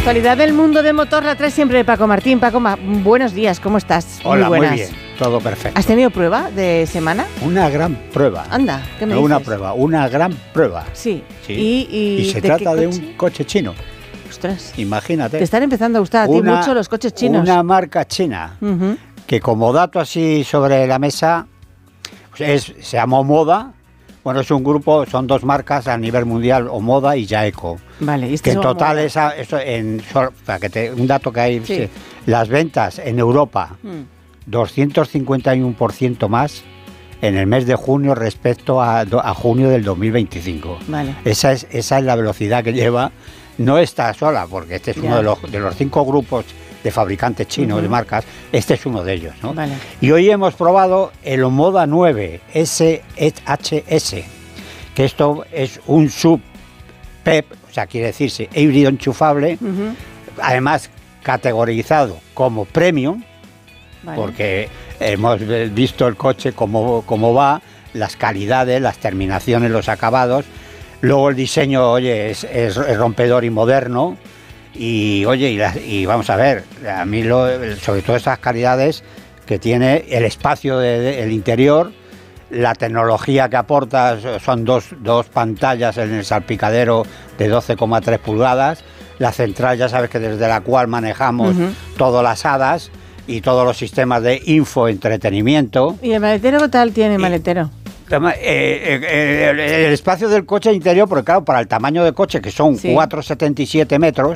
actualidad del mundo de motor la trae siempre Paco Martín. Paco, buenos días, ¿cómo estás? Hola, muy bien, todo perfecto. ¿Has tenido prueba de semana? Una gran prueba. Anda, ¿qué me dices? Una prueba, una gran prueba. Sí. Y se trata de un coche chino. Ostras. Imagínate. Te están empezando a gustar a ti mucho los coches chinos. Una marca china, que como dato así sobre la mesa, se llamó Moda. Bueno, es un grupo, son dos marcas a nivel mundial, Omoda y Jaeco. Vale, y que en total un dato que hay, sí. Las ventas en Europa, 251% más en el mes de junio respecto a junio del 2025. Vale. Esa es la velocidad que lleva. No está sola, porque este es uno de los 5 grupos de fabricantes chinos, de marcas, este es uno de ellos, ¿no? Vale. Y hoy hemos probado el Omoda 9 SHS, que esto es un sub PEP, o sea, quiere decirse híbrido enchufable, además categorizado como premium, porque hemos visto el coche cómo va, las calidades, las terminaciones, los acabados. Luego el diseño, oye, es rompedor y moderno. Y oye, y vamos a ver, a mí sobre todo esas calidades que tiene el espacio del interior, la tecnología que aporta, son dos pantallas en el salpicadero de 12,3 pulgadas, la central ya sabes que desde la cual manejamos todas las hadas y todos los sistemas de infoentretenimiento. ¿Y el maletero qué tal tiene el maletero? El espacio del coche interior, porque claro, para el tamaño de coche, que son 4,77 metros,